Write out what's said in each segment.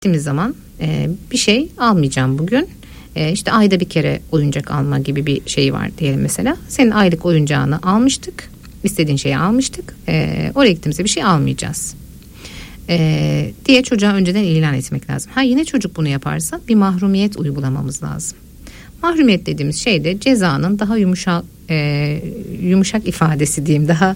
gittiğimiz zaman bir şey almayacağım bugün. İşte ayda bir kere oyuncak alma gibi bir şey var diyelim mesela. Senin aylık oyuncağını almıştık. İstediğin şeyi almıştık. Oraya gittiğimizde bir şey almayacağız. Diye çocuğa önceden ilan etmek lazım. Yine çocuk bunu yaparsa bir mahrumiyet uygulamamız lazım. Mahrumiyet dediğimiz şey de cezanın daha yumuşak ifadesi diyeyim. Daha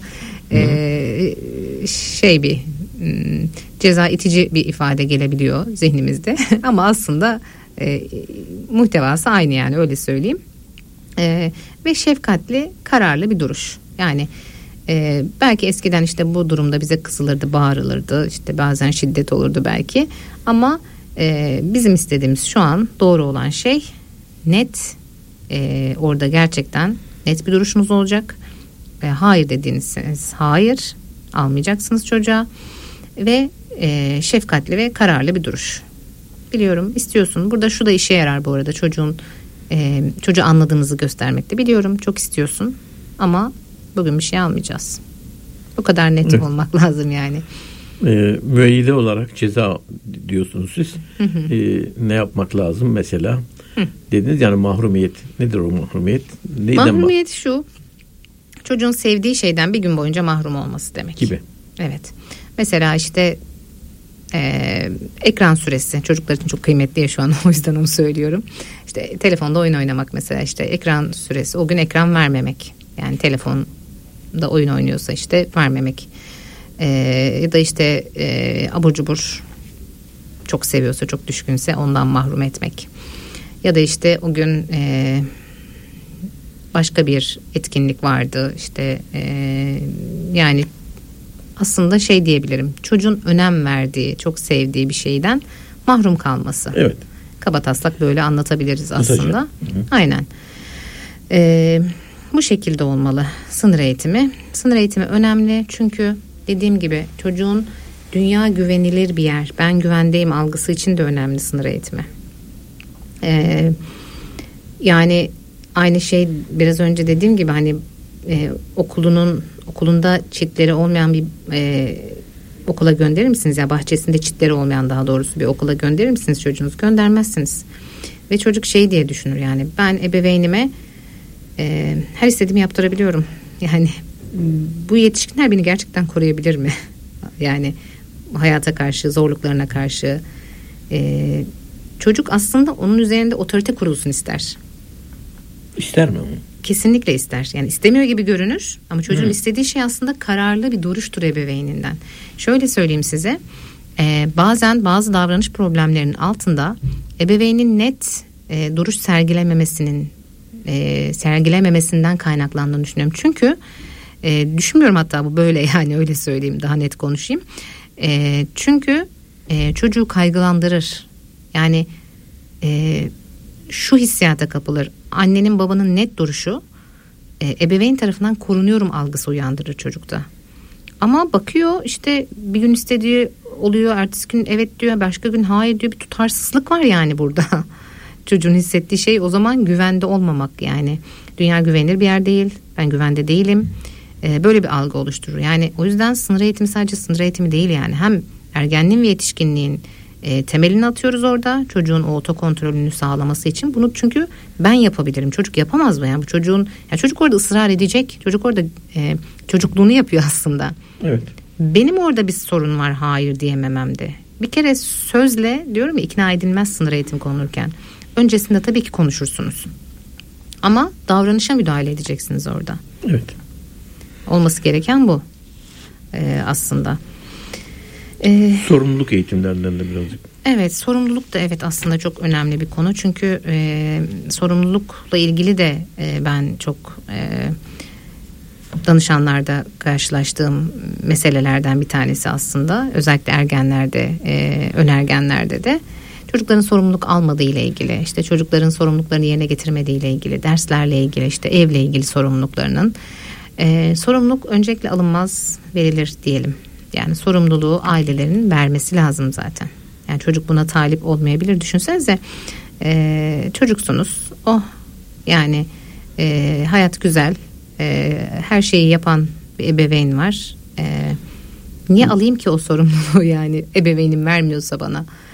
ceza itici bir ifade gelebiliyor zihnimizde. Ama aslında muhtevası aynı, yani öyle söyleyeyim. Ve şefkatli, kararlı bir duruş. Yani belki eskiden işte bu durumda bize kızılırdı, bağırılırdı, işte bazen şiddet olurdu belki. Ama bizim istediğimiz şu an doğru olan şey net, orada gerçekten net bir duruşunuz olacak. Hayır dediğiniz hayır, almayacaksınız çocuğa ve şefkatli ve kararlı bir duruş. Biliyorum istiyorsun. Burada şu da işe yarar bu arada, çocuğu anladığınızı göstermekte. Biliyorum çok istiyorsun ama bugün bir şey almayacağız. Bu kadar net olmak lazım yani. Müeyyide olarak ceza diyorsunuz siz. Ne yapmak lazım mesela? Dediniz yani mahrumiyet. Nedir o mahrumiyet? Mahrumiyet şu: çocuğun sevdiği şeyden bir gün boyunca mahrum olması demek. Gibi. Evet. Mesela işte ekran süresi çocuklar için çok kıymetli ya şu an, o yüzden onu söylüyorum. İşte telefonda oyun oynamak mesela, işte ekran süresi, o gün ekran vermemek. Yani telefonda oyun oynuyorsa işte vermemek. Ya da işte abur cubur çok seviyorsa, çok düşkünse ondan mahrum etmek. Ya da işte o gün başka bir etkinlik vardı işte, yani aslında şey diyebilirim, çocuğun önem verdiği, çok sevdiği bir şeyden mahrum kalması. Evet. Kabataslak böyle anlatabiliriz aslında. Aynen. Bu şekilde olmalı sınır eğitimi. Sınır eğitimi önemli çünkü dediğim gibi çocuğun dünya güvenilir bir yer, ben güvendeyim algısı için de önemli sınır eğitimi. Yani aynı şey biraz önce dediğim gibi, hani okulunda çitleri olmayan bir okula gönderir misiniz? Ya bahçesinde çitleri olmayan, daha doğrusu bir okula gönderir misiniz çocuğunuzu? Göndermezsiniz. Ve çocuk şey diye düşünür, yani ben ebeveynime her istediğimi yaptırabiliyorum. Yani bu yetişkinler beni gerçekten koruyabilir mi? Yani hayata karşı, zorluklarına karşı. Çocuk aslında onun üzerinde otorite kurulsun ister. İster mi onu? Kesinlikle ister. Yani istemiyor gibi görünür ama çocuğun istediği şey aslında kararlı bir duruştur ebeveyninden. Şöyle söyleyeyim size, bazen bazı davranış problemlerinin altında ebeveynin net duruş sergilememesinden kaynaklandığını düşünüyorum. Çünkü düşünmüyorum, hatta bu böyle, yani öyle söyleyeyim, daha net konuşayım. Çünkü çocuğu kaygılandırır. Yani şu hissiyata kapılır: annenin babanın net duruşu ebeveyn tarafından korunuyorum algısı uyandırır çocukta. Ama bakıyor işte bir gün istediği oluyor, ertesi gün evet diyor, başka gün hayır diyor, bir tutarsızlık var yani burada. Çocuğun hissettiği şey o zaman güvende olmamak, yani dünya güvenilir bir yer değil, ben güvende değilim, böyle bir algı oluşturur. Yani o yüzden sınır eğitimi sadece sınır eğitimi değil, yani hem ergenliğin ve yetişkinliğin temelini atıyoruz orada, çocuğun o otokontrolünü sağlaması için. Bunu çünkü ben yapabilirim, çocuk yapamaz mı? Yani bu çocuğun, yani çocuk orada ısrar edecek, çocuk orada çocukluğunu yapıyor aslında. Evet. Benim orada bir sorun var hayır diyemememde. Bir kere sözle diyorum ya, ikna edilmez sınır eğitim konulurken. Öncesinde tabii ki konuşursunuz. Ama davranışa müdahale edeceksiniz orada. Evet. Olması gereken bu aslında. Sorumluluk eğitimlerinden de birazcık. Evet, sorumluluk da evet aslında çok önemli bir konu. Çünkü sorumlulukla ilgili de ben çok danışanlarda karşılaştığım meselelerden bir tanesi aslında. Özellikle ergenlerde, önergenlerde de çocukların sorumluluk almadığı ile ilgili, işte çocukların sorumluluklarını yerine getirmediği ile ilgili, derslerle ilgili, işte evle ilgili sorumluluklarının. Sorumluluk öncelikle alınmaz, verilir diyelim. Yani sorumluluğu ailelerin vermesi lazım zaten. Yani çocuk buna talip olmayabilir. Düşünsenize, çocuksunuz. Yani hayat güzel. Her şeyi yapan bir ebeveyn var. Niye alayım ki o sorumluluğu, yani ebeveynim vermiyorsa bana?